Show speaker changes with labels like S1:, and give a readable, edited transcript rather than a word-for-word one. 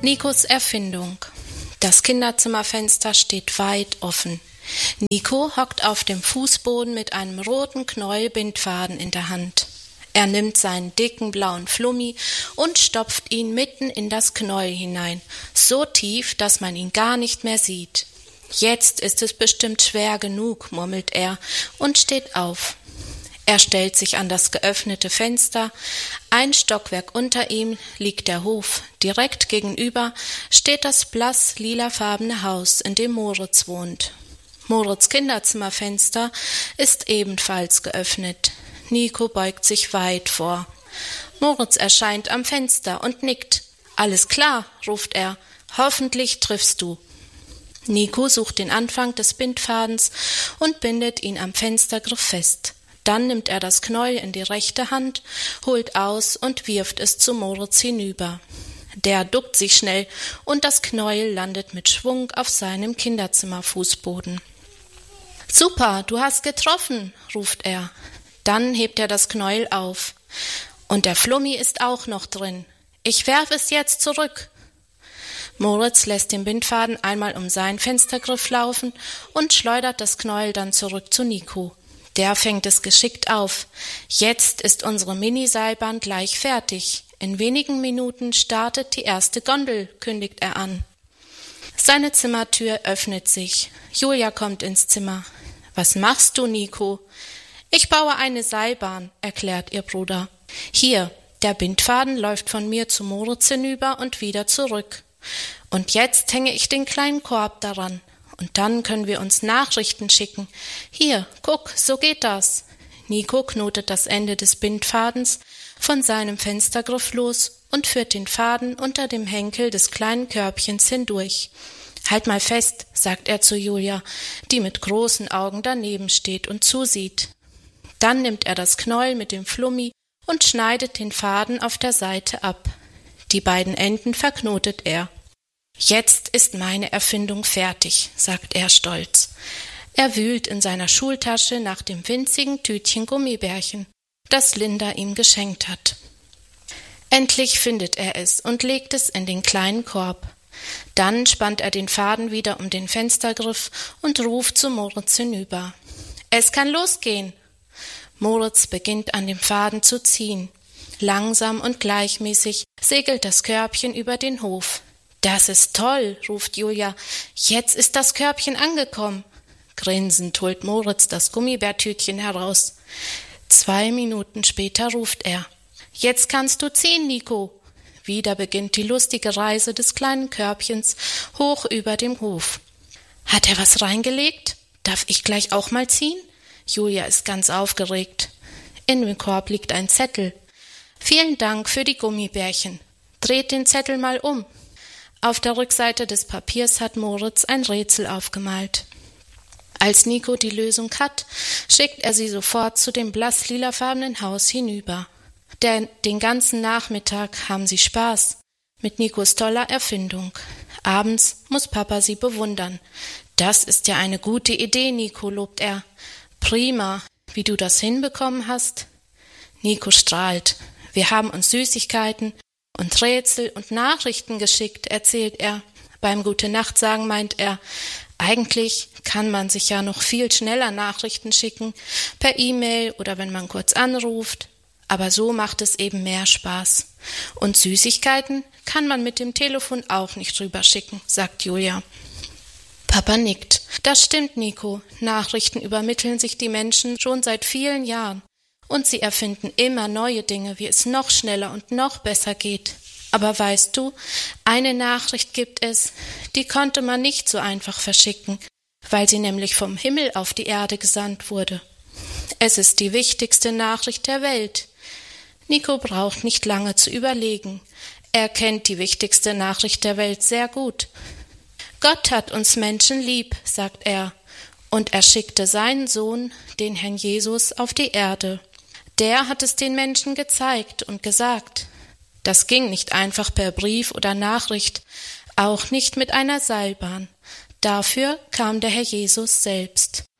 S1: Nikos Erfindung. Das Kinderzimmerfenster steht weit offen. Nico hockt auf dem Fußboden mit einem roten Knäuel Bindfaden in der Hand. Er nimmt seinen dicken blauen Flummi und stopft ihn mitten in das Knäuel hinein, so tief, dass man ihn gar nicht mehr sieht. Jetzt ist es bestimmt schwer genug, murmelt er und steht auf. Er stellt sich an das geöffnete Fenster. Ein Stockwerk unter ihm liegt der Hof. Direkt gegenüber steht das blass lilafarbene Haus, in dem Moritz wohnt. Moritz' Kinderzimmerfenster ist ebenfalls geöffnet. Nico beugt sich weit vor. Moritz erscheint am Fenster und nickt. »Alles klar«, ruft er. »Hoffentlich triffst du.« Nico sucht den Anfang des Bindfadens und bindet ihn am Fenstergriff fest. Dann nimmt er das Knäuel in die rechte Hand, holt aus und wirft es zu Moritz hinüber. Der duckt sich schnell und das Knäuel landet mit Schwung auf seinem Kinderzimmerfußboden. »Super, du hast getroffen«, ruft er. Dann hebt er das Knäuel auf. »Und der Flummi ist auch noch drin. Ich werfe es jetzt zurück.« Moritz lässt den Bindfaden einmal um seinen Fenstergriff laufen und schleudert das Knäuel dann zurück zu Nico. Der fängt es geschickt auf. Jetzt ist unsere Mini-Seilbahn gleich fertig. In wenigen Minuten startet die erste Gondel, kündigt er an. Seine Zimmertür öffnet sich. Julia kommt ins Zimmer. »Was machst du, Nico?« »Ich baue eine Seilbahn«, erklärt ihr Bruder. »Hier, der Bindfaden läuft von mir zu Moritz hinüber und wieder zurück. Und jetzt hänge ich den kleinen Korb daran. Und dann können wir uns Nachrichten schicken. Hier, guck, so geht das.« Nico knotet das Ende des Bindfadens von seinem Fenstergriff los und führt den Faden unter dem Henkel des kleinen Körbchens hindurch. »Halt mal fest«, sagt er zu Julia, die mit großen Augen daneben steht und zusieht. Dann nimmt er das Knäuel mit dem Flummi und schneidet den Faden auf der Seite ab. Die beiden Enden verknotet er. »Jetzt ist meine Erfindung fertig«, sagt er stolz. Er wühlt in seiner Schultasche nach dem winzigen Tütchen Gummibärchen, das Linda ihm geschenkt hat. Endlich findet er es und legt es in den kleinen Korb. Dann spannt er den Faden wieder um den Fenstergriff und ruft zu Moritz hinüber. »Es kann losgehen!« Moritz beginnt an dem Faden zu ziehen. Langsam und gleichmäßig segelt das Körbchen über den Hof. »Das ist toll«, ruft Julia. »Jetzt ist das Körbchen angekommen.« Grinsend holt Moritz das Gummibärtütchen heraus. 2 Minuten später ruft er. »Jetzt kannst du ziehen, Nico.« Wieder beginnt die lustige Reise des kleinen Körbchens hoch über dem Hof. »Hat er was reingelegt? Darf ich gleich auch mal ziehen?« Julia ist ganz aufgeregt. In dem Korb liegt ein Zettel. »Vielen Dank für die Gummibärchen. Dreht den Zettel mal um.« Auf der Rückseite des Papiers hat Moritz ein Rätsel aufgemalt. Als Nico die Lösung hat, schickt er sie sofort zu dem blass lilafarbenen Haus hinüber. Den ganzen Nachmittag haben sie Spaß mit Nikos toller Erfindung. Abends muss Papa sie bewundern. »Das ist ja eine gute Idee, Nico«, lobt er. »Prima, wie du das hinbekommen hast.« Nico strahlt. »Wir haben uns Süßigkeiten und Rätsel und Nachrichten geschickt«, erzählt er. Beim Gute-Nacht-Sagen meint er, eigentlich kann man sich ja noch viel schneller Nachrichten schicken, per E-Mail oder wenn man kurz anruft. Aber so macht es eben mehr Spaß. Und Süßigkeiten kann man mit dem Telefon auch nicht rüberschicken, sagt Julia. Papa nickt. Das stimmt, Nico. Nachrichten übermitteln sich die Menschen schon seit vielen Jahren. Und sie erfinden immer neue Dinge, wie es noch schneller und noch besser geht. Aber weißt du, eine Nachricht gibt es, die konnte man nicht so einfach verschicken, weil sie nämlich vom Himmel auf die Erde gesandt wurde. Es ist die wichtigste Nachricht der Welt. Nico braucht nicht lange zu überlegen. Er kennt die wichtigste Nachricht der Welt sehr gut. Gott hat uns Menschen lieb, sagt er, und er schickte seinen Sohn, den Herrn Jesus, auf die Erde. Der hat es den Menschen gezeigt und gesagt. Das ging nicht einfach per Brief oder Nachricht, auch nicht mit einer Seilbahn. Dafür kam der Herr Jesus selbst.